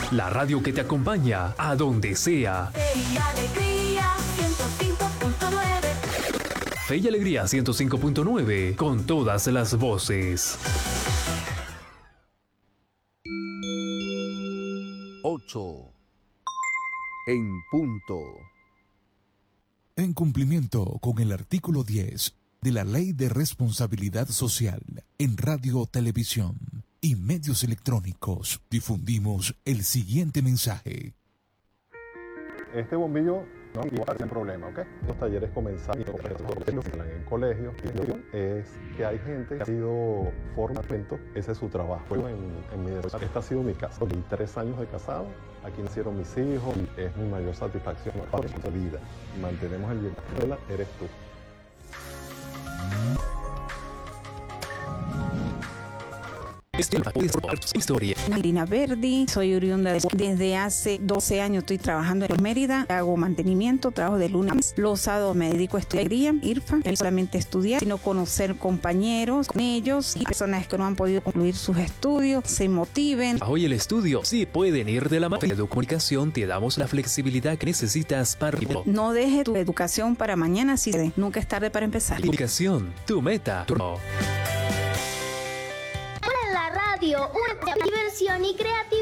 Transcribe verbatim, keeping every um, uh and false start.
La radio que te acompaña a donde sea. Fe y Alegría ciento cinco punto nueve. Fe y Alegría ciento cinco punto nueve, con todas las voces. ocho en punto. En cumplimiento con el artículo diez de la Ley de Responsabilidad Social en Radio, Televisión y Medios Electrónicos, difundimos el siguiente mensaje. Este bombillo no es un problema, ¿ok? Los talleres comenzaron en colegios. Es que hay gente que ha sido formamento, ese es su trabajo. En, en mi desarrollo, esta ha sido mi casa. Y tres años de casado, aquí nacieron mis hijos y es mi mayor satisfacción para mi vida. Mantenemos el bienestar, eres tú. Historia. Irina Verdi, soy oriunda de, desde hace doce años estoy trabajando en Mérida, hago mantenimiento, trabajo de lunes, los sábados me dedico a estudiar I R F A, no solamente estudiar, sino conocer compañeros con ellos y personas que no han podido concluir sus estudios, se motiven. Hoy el estudio sí pueden ir de la mano. En Educomunicación te damos la flexibilidad que necesitas para... No dejes tu educación para mañana, si nunca es tarde para empezar. Comunicación, tu meta, tu... La radio, una diversión y creatividad.